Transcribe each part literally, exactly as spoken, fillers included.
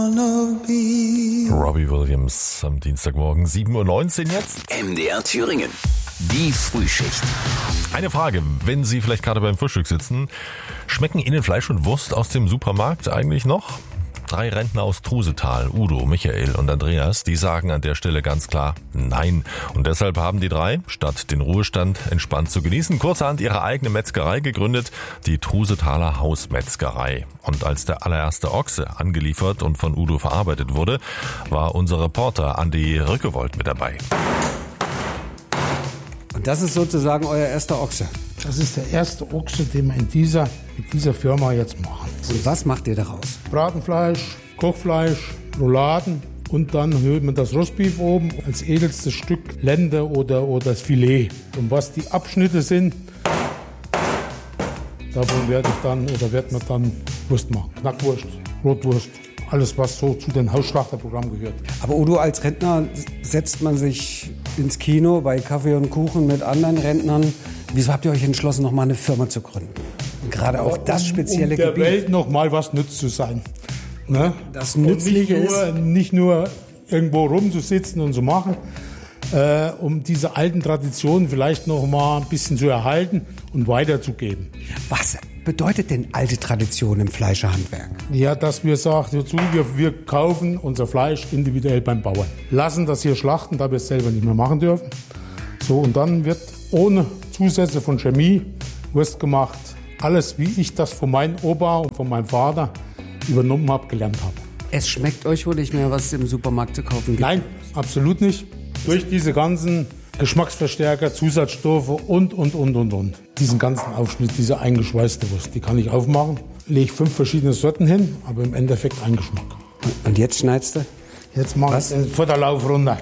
Robbie Williams am Dienstagmorgen, sieben Uhr neunzehn jetzt. M D R Thüringen, die Frühschicht. Eine Frage, wenn Sie vielleicht gerade beim Frühstück sitzen, schmecken Ihnen Fleisch und Wurst aus dem Supermarkt eigentlich noch? Drei Rentner aus Trusetal, Udo, Michael und Andreas, die sagen an der Stelle ganz klar nein. Und deshalb haben die drei, statt den Ruhestand entspannt zu genießen, kurzerhand ihre eigene Metzgerei gegründet, die Trusetaler Hausmetzgerei. Und als der allererste Ochse angeliefert und von Udo verarbeitet wurde, war unser Reporter Andi Rückewold mit dabei. Und das ist sozusagen euer erster Ochse? Das ist der erste Ochse, den wir in dieser, mit dieser Firma jetzt machen. Und was macht ihr daraus? Bratenfleisch, Kochfleisch, Rouladen und dann hört man das Rostbeef oben als edelstes Stück Lende oder, oder das Filet. Und was die Abschnitte sind, davon werde ich dann oder wird man dann Wurst machen. Knackwurst, Rotwurst, alles was so zu den Hausschlachterprogrammen gehört. Aber Udo, als Rentner setzt man sich ins Kino bei Kaffee und Kuchen mit anderen Rentnern. Wieso habt ihr euch entschlossen, noch mal eine Firma zu gründen? Und gerade auch das spezielle um der Gebiet. Welt noch mal was nütz zu sein. Ne? Das Nützliche nicht nur, ist, nicht nur irgendwo rumzusitzen und zu machen, äh, um diese alten Traditionen vielleicht noch mal ein bisschen zu erhalten und weiterzugeben. was bedeutet denn alte Tradition im Fleischerhandwerk? Ja, dass wir sagen, dazu, wir, wir kaufen unser Fleisch individuell beim Bauern. Lassen das hier schlachten, da wir es selber nicht mehr machen dürfen. So, und dann wird ohne Zusätze von Chemie Wurst gemacht. Alles, wie ich das von meinem Opa und von meinem Vater übernommen habe, gelernt habe. Es schmeckt euch wohl nicht mehr, was es im Supermarkt zu kaufen gibt? Nein, absolut nicht. Durch diese ganzen Geschmacksverstärker, Zusatzstoffe und, und, und, und, und. Diesen ganzen Aufschnitt, diese eingeschweißte Wurst, die kann ich aufmachen. Lege fünf verschiedene Sorten hin, aber im Endeffekt ein Geschmack. Und jetzt schneidest du? Jetzt mache ich den Futterlauf runter.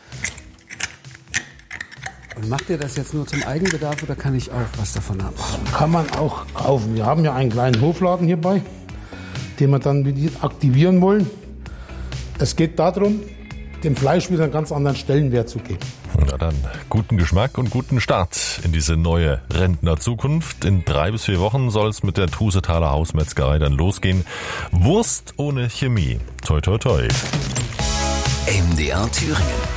Und macht ihr das jetzt nur zum Eigenbedarf oder kann ich auch was davon haben? Kann man auch kaufen. Wir haben ja einen kleinen Hofladen hierbei, den wir dann aktivieren wollen. Es geht darum, dem Fleisch wieder einen ganz anderen Stellenwert zu geben. Na dann, guten Geschmack und guten Start in diese neue Rentnerzukunft. In drei bis vier Wochen soll es mit der Trusetaler Hausmetzgerei dann losgehen. Wurst ohne Chemie. Toi, toi, toi. M D R Thüringen.